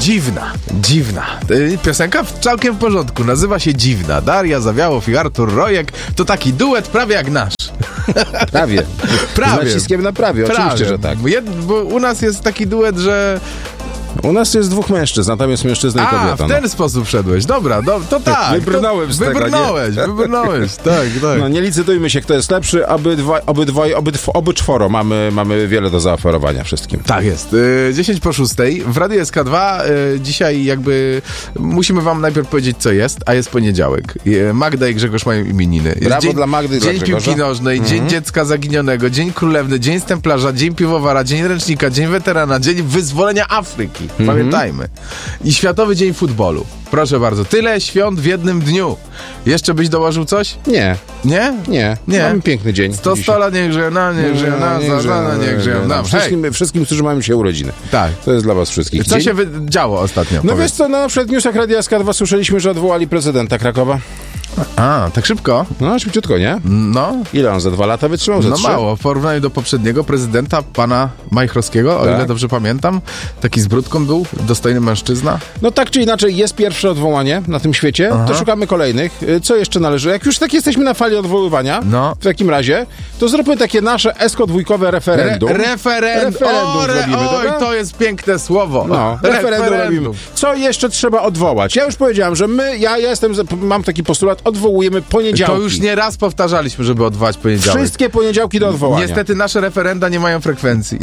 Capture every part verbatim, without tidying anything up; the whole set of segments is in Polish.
Dziwna, dziwna. Piosenka całkiem w porządku, nazywa się Dziwna. Daria Zawiałow i Artur Rojek to taki duet prawie jak nasz. Prawie. Prawie. Z naciskiem na prawie, prawie. Oczywiście, że tak. Jed, bo u nas jest taki duet, że... U nas jest dwóch mężczyzn, a tam jest mężczyzna i kobieta. A, w ten no. sposób wszedłeś. Dobra, do, to tak. Wybrnąłem z tego, Wybrnąłeś, nie? wybrnąłeś. Tak, tak. No nie licytujmy się, kto jest lepszy. Obydwaj, obydwaj, obydw, obyczworo mamy, mamy wiele do zaoferowania wszystkim. Tak jest. Y, dziesięć po szóstej w Radiu S K dwa. Y, dzisiaj jakby musimy wam najpierw powiedzieć, co jest, a jest poniedziałek. Y, Magda i Grzegorz mają imieniny. Jest Brawo dzień, dla Magdy i dla Dzień Grzegorza. piłki nożnej, mm-hmm. Dzień dziecka zaginionego, Dzień królewny, Dzień stemplarza, Dzień piwowara, Dzień ręcznika, Dzień weterana, Dzień wyzwolenia Afryki. Mm-hmm. Pamiętajmy. I Światowy Dzień Futbolu. Proszę bardzo. Tyle świąt w jednym dniu. Jeszcze byś dołożył coś? Nie. Nie? Nie. Nie. Mamy piękny dzień. sto sto lat niech żyje na, niech żyje na, za, za, niech żyje nam. Wszystkim, wszystkim, którzy mają dzisiaj urodziny. Tak. To jest dla was wszystkich. Co dzień? się wy- działo ostatnio? No powiedz. wiesz co, no, na przykład w newsach Radia S K dwa słyszeliśmy, że odwołali prezydenta Krakowa. A, tak szybko? No, szybciutko, nie? No. Ile on za dwa lata wytrzymał? Za No trzy? mało. W porównaniu do poprzedniego prezydenta, pana Majchrowskiego, o Tak. ile dobrze pamiętam. Taki z brudką był, dostojny mężczyzna. No tak czy inaczej, jest pierwsze odwołanie na tym świecie, Aha. to szukamy kolejnych. Y, Co jeszcze należy? Jak już tak jesteśmy na fali odwoływania, No. w takim razie, to zróbmy takie nasze esko-dwójkowe referendum. Re- referendum. Referendum o, re- zrobimy, Oj, dobra? to jest piękne słowo. No, referendum robimy. Co jeszcze trzeba odwołać? Ja już powiedziałem, że my, ja jestem, mam taki postulat, odwołujemy poniedziałki. To już nie raz powtarzaliśmy, żeby odwołać poniedziałek. Wszystkie poniedziałki do odwołania. Niestety nasze referenda nie mają frekwencji.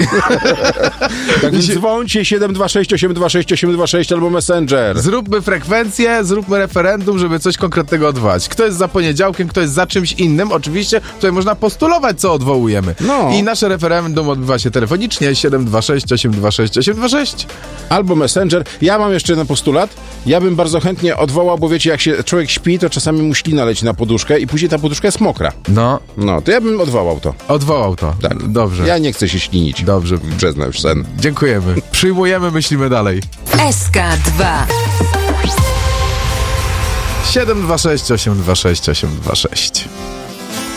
Tak więc dzwońcie siedem dwa sześć osiem dwa sześć osiem dwa sześć albo Messenger. Zróbmy frekwencję, zróbmy referendum, żeby coś konkretnego odwołać. Kto jest za poniedziałkiem, kto jest za czymś innym. Oczywiście tutaj można postulować, co odwołujemy. No. I nasze referendum odbywa się telefonicznie siedem dwa sześć osiem dwa sześć osiem dwa sześć. Albo Messenger. Ja mam jeszcze jeden postulat. Ja bym bardzo chętnie odwołał, bo wiecie, jak się człowiek śpi, to czasami mu ślina leci na poduszkę i później ta poduszka jest mokra. No, No, to ja bym odwołał to. odwołał to. Tak. Dobrze. Ja nie chcę się ślinić. Dobrze. Brzezna już sen. Dziękujemy. Przyjmujemy, myślimy dalej. S K dwa. siedem dwa sześć osiem dwa sześć osiem dwa sześć.